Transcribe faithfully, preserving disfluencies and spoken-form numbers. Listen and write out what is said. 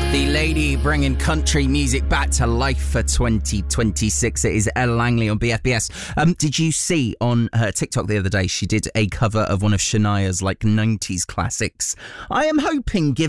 The lady bringing country music back to life for twenty twenty-six. It is Ella Langley on B F B S. Um, did you see on her TikTok the other day, she did a cover of one of Shania's like nineties classics. I am hoping, given